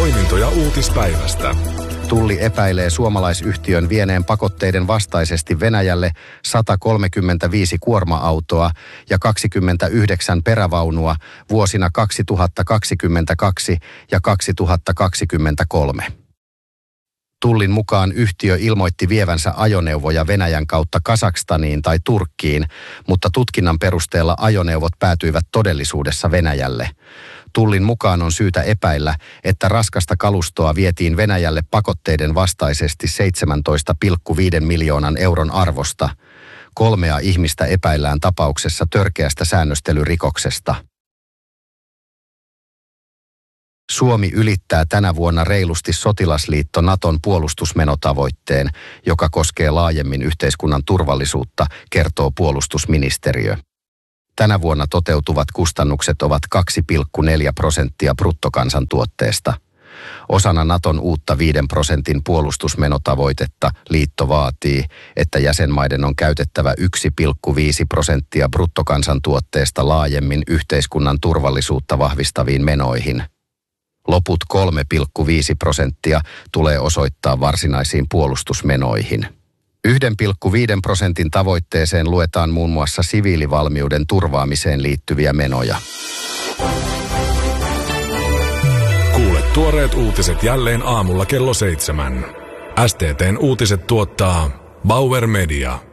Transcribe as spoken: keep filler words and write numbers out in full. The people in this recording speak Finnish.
Poimintoja uutispäivästä. Tulli epäilee suomalaisyhtiön vieneen pakotteiden vastaisesti Venäjälle sata kolmekymmentäviisi kuorma-autoa ja kaksikymmentäyhdeksän perävaunua vuosina kaksituhattakaksikymmentäkaksi ja kaksituhattakaksikymmentäkolme. Tullin mukaan yhtiö ilmoitti vievänsä ajoneuvoja Venäjän kautta Kazakstaniin tai Turkkiin, mutta tutkinnan perusteella ajoneuvot päätyivät todellisuudessa Venäjälle. Tullin mukaan on syytä epäillä, että raskasta kalustoa vietiin Venäjälle pakotteiden vastaisesti seitsemäntoista pilkku viisi miljoonan euron arvosta. Kolmea ihmistä epäillään tapauksessa törkeästä säännöstelyrikoksesta. Suomi ylittää tänä vuonna reilusti sotilasliitto Naton puolustusmenotavoitteen, joka koskee laajemmin yhteiskunnan turvallisuutta, kertoo puolustusministeriö. Tänä vuonna toteutuvat kustannukset ovat kaksi pilkku neljä prosenttia bruttokansantuotteesta. Osana Naton uutta viiden prosentin puolustusmenotavoitetta liitto vaatii, että jäsenmaiden on käytettävä yksi pilkku viisi prosenttia bruttokansantuotteesta laajemmin yhteiskunnan turvallisuutta vahvistaviin menoihin. Loput kolme pilkku viisi prosenttia tulee osoittaa varsinaisiin puolustusmenoihin. yksi pilkku viisi prosentin tavoitteeseen luetaan muun muassa siviilivalmiuden turvaamiseen liittyviä menoja. Kuule tuoreet uutiset jälleen aamulla kello seitsemän. S T T:n uutiset tuottaa Bauer Media.